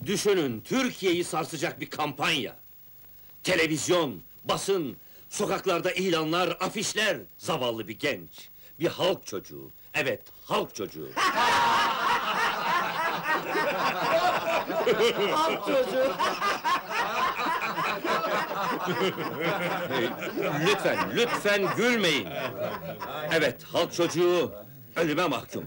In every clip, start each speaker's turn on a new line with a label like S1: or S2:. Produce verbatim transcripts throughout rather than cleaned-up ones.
S1: Düşünün, Türkiye'yi sarsacak bir kampanya. Televizyon, basın, sokaklarda ilanlar, afişler. Zavallı bir genç, bir halk çocuğu. Evet, halk çocuğu.
S2: Halk çocuğu!
S1: Lütfen, lütfen gülmeyin! Evet, halk çocuğu ölüme mahkum.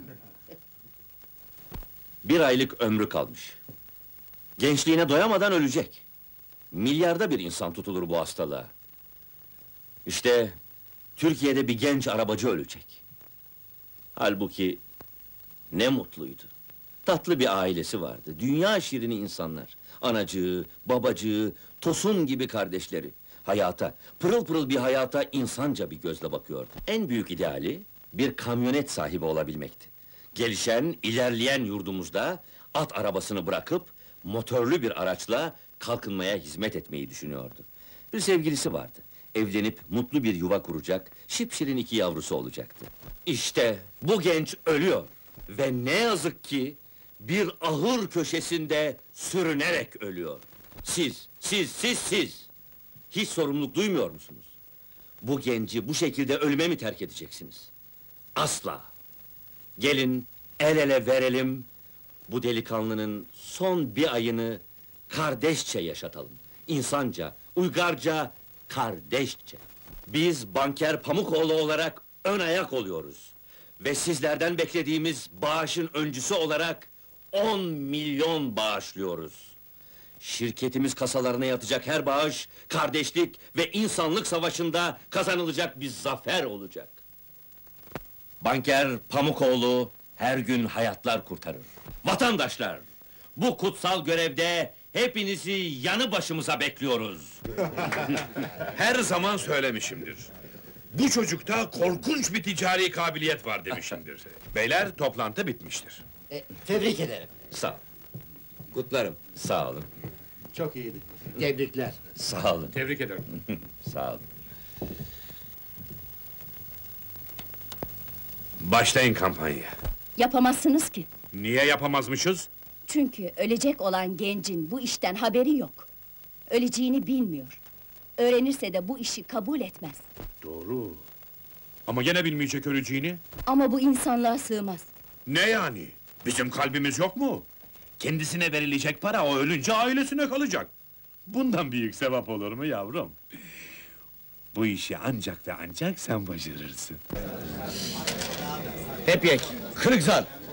S1: Bir aylık ömrü kalmış. Gençliğine doyamadan ölecek. Milyarda bir insan tutulur bu hastalığa. İşte, Türkiye'de bir genç arabacı ölecek. Halbuki, ne mutluydu. Tatlı bir ailesi vardı, dünya şirini insanlar. Anacığı, babacığı, Tosun gibi kardeşleri. Hayata, pırıl pırıl bir hayata insanca bir gözle bakıyordu. En büyük ideali, bir kamyonet sahibi olabilmekti. Gelişen, ilerleyen yurdumuzda, at arabasını bırakıp, motorlu bir araçla kalkınmaya hizmet etmeyi düşünüyordu. Bir sevgilisi vardı. Evlenip mutlu bir yuva kuracak, şipşirin iki yavrusu olacaktı. İşte bu genç ölüyor. Ve ne yazık ki, bir ahır köşesinde sürünerek ölüyor. Siz, siz, siz, siz! Hiç sorumluluk duymuyor musunuz? Bu genci bu şekilde ölüme mi terk edeceksiniz? Asla! Gelin, el ele verelim, bu delikanlının son bir ayını kardeşçe yaşatalım. İnsanca, uygarca, kardeşçe. Biz banker Pamukoğlu olarak ön ayak oluyoruz. Ve sizlerden beklediğimiz bağışın öncüsü olarak on milyon bağışlıyoruz. Şirketimiz kasalarına yatacak her bağış, kardeşlik ve insanlık savaşında kazanılacak bir zafer olacak. Banker Pamukoğlu her gün hayatlar kurtarır. Vatandaşlar, bu kutsal görevde hepinizi yanı başımıza bekliyoruz.
S3: Her zaman söylemişimdir. Bu çocukta korkunç bir ticari kabiliyet var demişimdir. Beyler, toplantı bitmiştir.
S2: E, tebrik ederim.
S1: Sağ ol. Kutlarım. Sağ olun.
S2: Çok iyiydi. Tebrikler.
S1: Sağ olun.
S3: Tebrik ederim.
S1: Sağ olun.
S3: Başlayın kampanyaya.
S4: Yapamazsınız ki.
S3: Niye yapamazmışız?
S4: Çünkü ölecek olan gencin bu işten haberi yok. Öleceğini bilmiyor. Öğrenirse de bu işi kabul etmez.
S3: Doğru. Ama gene bilmeyecek öleceğini.
S4: Ama bu insanlığa sığmaz.
S3: Ne yani? Bizim kalbimiz yok mu? Kendisine verilecek para o ölünce ailesine kalacak. Bundan büyük sevap olur mu yavrum? Bu işi ancak ve ancak sen başarırsın.
S1: Hep yek, kırık zar!